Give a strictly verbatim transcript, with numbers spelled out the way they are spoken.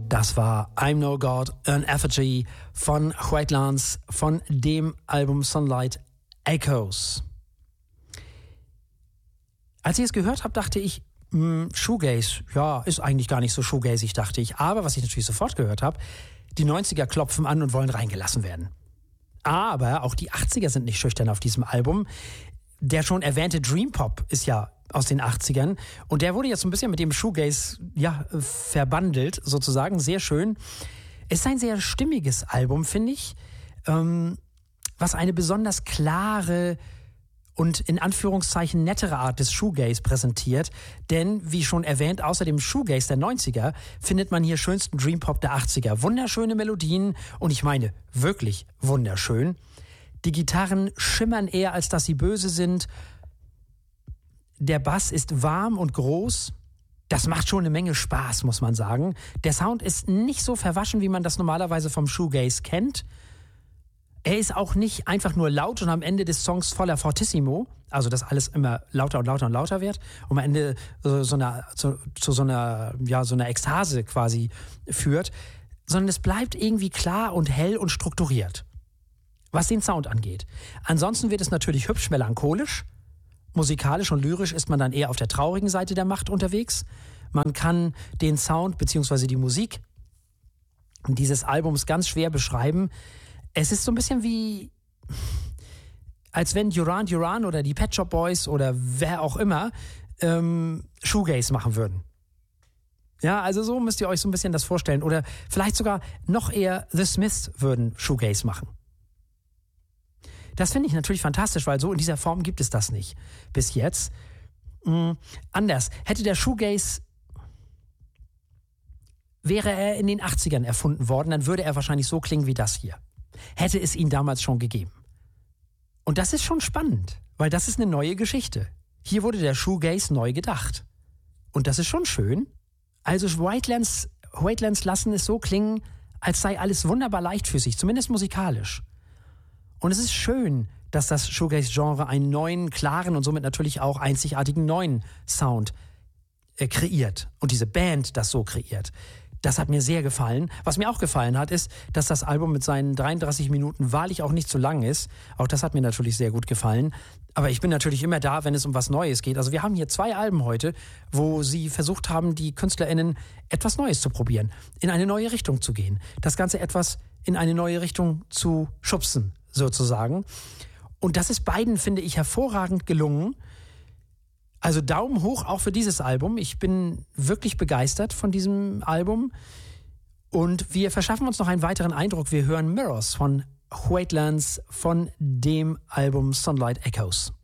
Das war I'm No God, an Effigy von White Lance von dem Album Sunlight Echoes. Als ich es gehört habe, dachte ich, mh, Shoegaze, ja, ist eigentlich gar nicht so shoegazig, dachte ich. Aber was ich natürlich sofort gehört habe, die neunziger klopfen an und wollen reingelassen werden. Aber auch die achtziger sind nicht schüchtern auf diesem Album. Der schon erwähnte Dream Pop ist ja aus den achtzigern und der wurde jetzt so ein bisschen mit dem Shoegaze ja, verbandelt, sozusagen, sehr schön. Es ist ein sehr stimmiges Album, finde ich, ähm, was eine besonders klare und in Anführungszeichen nettere Art des Shoegaze präsentiert, denn, wie schon erwähnt, außer dem Shoegaze der neunziger findet man hier schönsten Dream Pop der achtziger. Wunderschöne Melodien und ich meine wirklich wunderschön. Die Gitarren schimmern eher, als dass sie böse sind. Der Bass ist warm und groß. Das macht schon eine Menge Spaß, muss man sagen. Der Sound ist nicht so verwaschen, wie man das normalerweise vom Shoegaze kennt. Er ist auch nicht einfach nur laut und am Ende des Songs voller Fortissimo, also dass alles immer lauter und lauter und lauter wird, und am Ende äh, so einer, zu, zu so einer, ja, so einer Ekstase quasi führt, sondern es bleibt irgendwie klar und hell und strukturiert, was den Sound angeht. Ansonsten wird es natürlich hübsch melancholisch. Musikalisch und lyrisch ist man dann eher auf der traurigen Seite der Macht unterwegs. Man kann den Sound bzw. die Musik dieses Albums ganz schwer beschreiben. Es ist so ein bisschen wie, als wenn Duran Duran oder die Pet Shop Boys oder wer auch immer ähm, Shoegaze machen würden. Ja, also so müsst ihr euch so ein bisschen das vorstellen. Oder vielleicht sogar noch eher The Smiths würden Shoegaze machen. Das finde ich natürlich fantastisch, weil so in dieser Form gibt es das nicht bis jetzt. Mhm. Anders. Hätte der Shoegaze, wäre er in den achtzigern erfunden worden, dann würde er wahrscheinlich so klingen wie das hier. Hätte es ihn damals schon gegeben. Und das ist schon spannend, weil das ist eine neue Geschichte. Hier wurde der Shoegaze neu gedacht. Und das ist schon schön. Also White Lance, White Lance lassen es so klingen, als sei alles wunderbar leichtfüßig, zumindest musikalisch. Und es ist schön, dass das Shoegaze-Genre einen neuen, klaren und somit natürlich auch einzigartigen neuen Sound äh, kreiert. Und diese Band das so kreiert. Das hat mir sehr gefallen. Was mir auch gefallen hat, ist, dass das Album mit seinen dreiunddreißig Minuten wahrlich auch nicht zu lang ist. Auch das hat mir natürlich sehr gut gefallen. Aber ich bin natürlich immer da, wenn es um was Neues geht. Also wir haben hier zwei Alben heute, wo sie versucht haben, die KünstlerInnen etwas Neues zu probieren, in eine neue Richtung zu gehen. Das Ganze etwas in eine neue Richtung zu schubsen, sozusagen. Und das ist beiden, finde ich, hervorragend gelungen. Also Daumen hoch auch für dieses Album. Ich bin wirklich begeistert von diesem Album. Und wir verschaffen uns noch einen weiteren Eindruck. Wir hören Mirrors von White Lance von dem Album Sunlight Echoes.